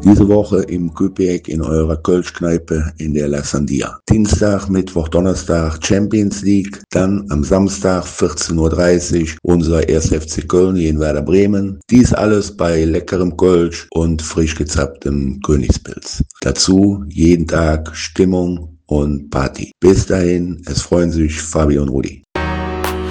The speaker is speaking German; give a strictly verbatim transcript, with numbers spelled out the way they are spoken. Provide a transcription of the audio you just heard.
Diese Woche im Küpek in eurer Kölschkneipe in der La Sandia. Dienstag, Mittwoch, Donnerstag Champions League. Dann am Samstag vierzehn Uhr dreißig unser erster F C Köln in Werder Bremen. Dies alles bei leckerem Kölsch und frisch gezapptem Königspilz. Dazu jeden Tag Stimmung und Party. Bis dahin, es freuen sich Fabi und Rudi.